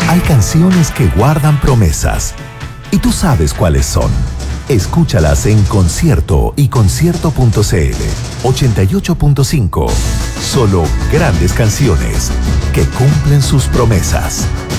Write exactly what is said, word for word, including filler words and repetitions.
Hay canciones que guardan promesas. Y tú sabes cuáles son. Escúchalas en Concierto y concierto punto c l. ochenta y ocho punto cinco. Solo grandes canciones que cumplen sus promesas.